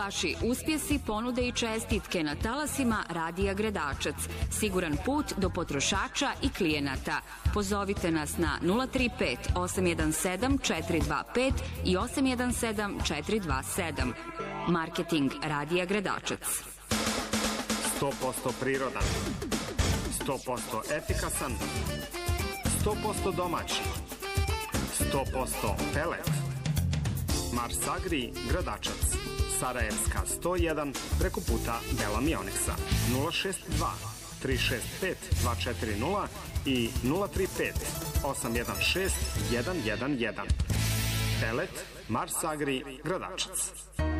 Vaši uspjesi, ponude i čestitke na talasima Radija Gradačac. Siguran put do potrošača i klijenata. Pozovite nas na 035 817 425 i 817 427. Marketing Radija Gradačac. 100% prirodan, 100% efikasan, 100% domaći, 100% pelet. Mars Agri Gradačac, Sarajevska 101, preko puta Bela Mioneksa, 062 365 240 i 035 816 111. Pelet Mars Agri Gradačac.